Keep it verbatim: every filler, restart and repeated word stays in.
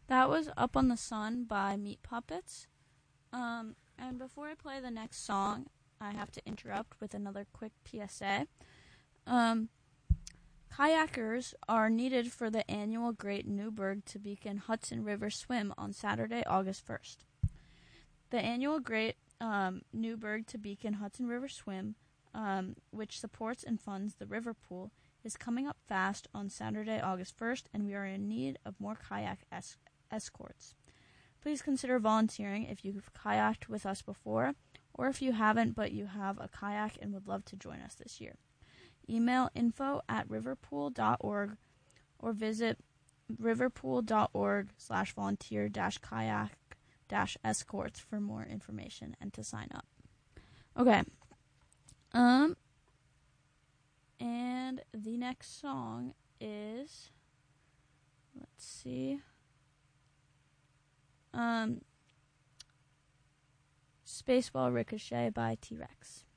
That was Up on the Sun by Meat Puppets. Um, and before I play the next song, I have to interrupt with another quick P S A. Um, kayakers are needed for the annual Great Newburgh to Beacon Hudson River Swim on Saturday, August first. The annual Great um, Newburgh to Beacon Hudson River Swim, um, which supports and funds the river pool, is coming up fast on Saturday, August first, and we are in need of more kayak es- escorts. Please consider volunteering if you've kayaked with us before, or if you haven't but you have a kayak and would love to join us this year. Email info at riverpool dot org or visit riverpool.org slash volunteer dash kayak dash escorts for more information and to sign up. Okay. Um, and the next song is, let's see, um, Spaceball Ricochet by T-Rex.